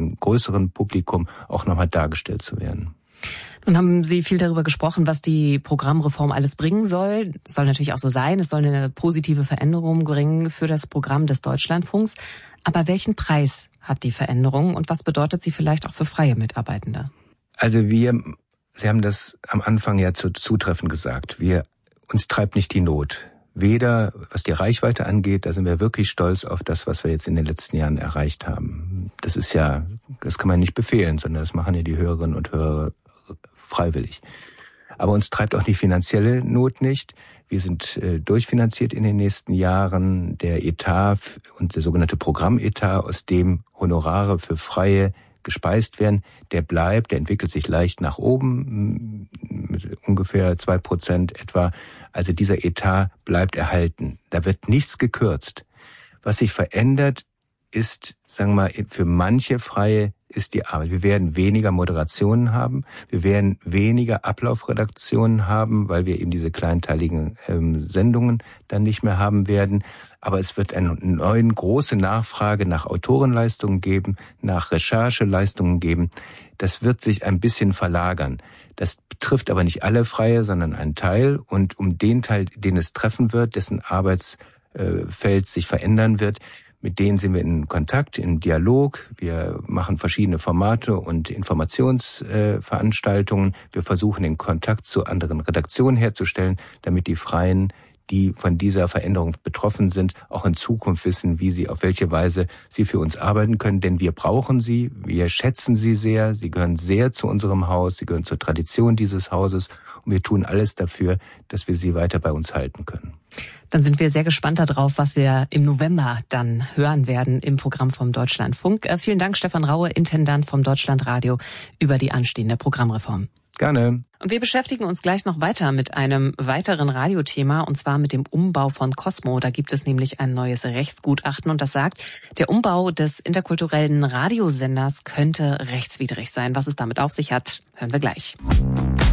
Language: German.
einem größeren Publikum auch nochmal dargestellt zu werden. Nun haben Sie viel darüber gesprochen, was die Programmreform alles bringen soll. Es soll natürlich auch so sein, es soll eine positive Veränderung bringen für das Programm des Deutschlandfunks. Aber welchen Preis hat die Veränderung und was bedeutet sie vielleicht auch für freie Mitarbeitende? Also Sie haben das am Anfang ja zutreffend gesagt, uns treibt nicht die Not. Weder was die Reichweite angeht, da sind wir wirklich stolz auf das, was wir jetzt in den letzten Jahren erreicht haben. Das kann man nicht befehlen, sondern das machen ja die Hörerinnen und Hörer freiwillig. Aber uns treibt auch die finanzielle Not nicht. Wir sind durchfinanziert in den nächsten Jahren. Der Etat und der sogenannte Programmetat, aus dem Honorare für Freie gespeist werden, der entwickelt sich leicht nach oben, mit ungefähr 2% etwa. Also dieser Etat bleibt erhalten. Da wird nichts gekürzt. Was sich verändert, ist, sagen wir mal, für manche Freie ist die Arbeit. Wir werden weniger Moderationen haben, wir werden weniger Ablaufredaktionen haben, weil wir eben diese kleinteiligen Sendungen dann nicht mehr haben werden. Aber es wird eine neue große Nachfrage nach Autorenleistungen geben, nach Rechercheleistungen geben. Das wird sich ein bisschen verlagern. Das betrifft aber nicht alle Freie, sondern einen Teil. Und um den Teil, den es treffen wird, dessen Arbeitsfeld sich verändern wird, mit denen sind wir in Kontakt, im Dialog. Wir machen verschiedene Formate und Informationsveranstaltungen. Wir versuchen, den Kontakt zu anderen Redaktionen herzustellen, damit die Freien, die von dieser Veränderung betroffen sind, auch in Zukunft wissen, auf welche Weise sie für uns arbeiten können. Denn wir brauchen sie, wir schätzen sie sehr, sie gehören sehr zu unserem Haus, sie gehören zur Tradition dieses Hauses und wir tun alles dafür, dass wir sie weiter bei uns halten können. Dann sind wir sehr gespannt darauf, was wir im November dann hören werden im Programm vom Deutschlandfunk. Vielen Dank, Stefan Raue, Intendant vom Deutschlandradio, über die anstehende Programmreform. Gerne. Und wir beschäftigen uns gleich noch weiter mit einem weiteren Radiothema, und zwar mit dem Umbau von Cosmo. Da gibt es nämlich ein neues Rechtsgutachten und das sagt, der Umbau des interkulturellen Radiosenders könnte rechtswidrig sein. Was es damit auf sich hat, hören wir gleich.